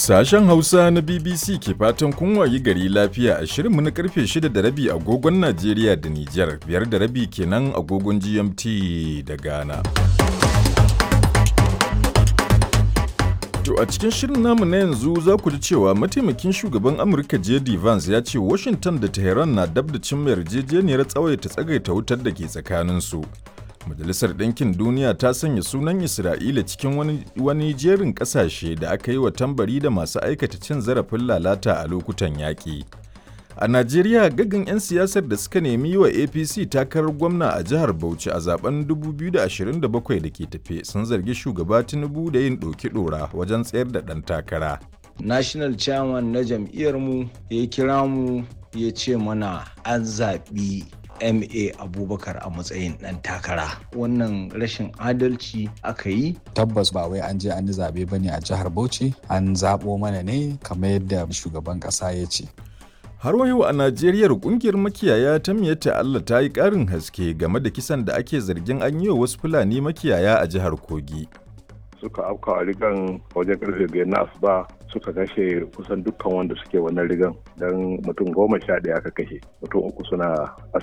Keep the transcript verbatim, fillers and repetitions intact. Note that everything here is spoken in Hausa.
Sashen Hausa na B B C ke fatan kun wayi gari lafiya a shirinmu na karfe shida da rabi agogon Najeriya da Nijar, biyar da rabi kenan agogon G M T da Ghana. To a cikin shirin namu na yanzu za ku ji cewa mataimakin shugaban Amurka J D Vance ya ce Washington da Tehran na dab da cimma yarjejeniyar tsawaita tsagaita wutar da ke tsakaninsu. Majalisar Ɗinkin Duniya ta sanya sunan Isra'ila cikin wani, wani jerin ƙasashe da aka yi wa tambari da masu aikata cin zarafin lalata a lokutan yaƙi. A Najeriya, gaggan 'yan siyasar da suka nemi yi wa A P C takarar gwamna a jihar Bauchi a zaben dubu biyu da ashirin da bakwai da ke tafe sun zargi shugaba Tinubu da yin ɗoki ɗora wajen tsayar da ɗan takara. National chairman na jam'iyyarmu ya kira mu ya ce mana an zaɓi M A Abubakar a matsayin ɗan takara. Wannan rashin adalci aka yi. Tabbas ba wai an je an yi zaɓe ba ne a jihar Bauchi, an zaɓo mana ne kamar yadda shugaban ƙasa ya ce. Har wa yau a Najeriya ƙungiyar makiyaya ta Miyatta Allah ta yi ƙarin haske game da kisan da ake zargin an yi wa wasu Fulani makiyaya a jihar Kogi. Suka afka a rigan wajen karfe biyar na asuba suka kashe kusan dukkan wanda suke wannan rigan don mutum goma sha ɗaya aka kashe, mutum uku suna